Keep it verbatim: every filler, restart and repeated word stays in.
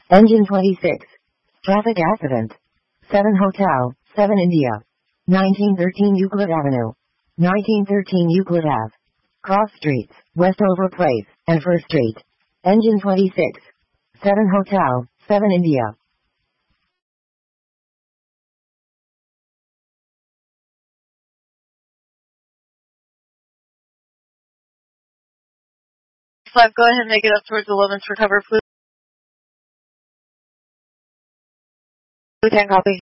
Engine twenty-six. Traffic accident. seven Hotel, seven India. nineteen thirteen Euclid Avenue. nineteen thirteen Euclid Ave. Cross Streets, Westover Place, and First Street. Engine twenty-six. seven Hotel, seven India. five, go ahead and make it up towards eleventh, recover, please. ten copy.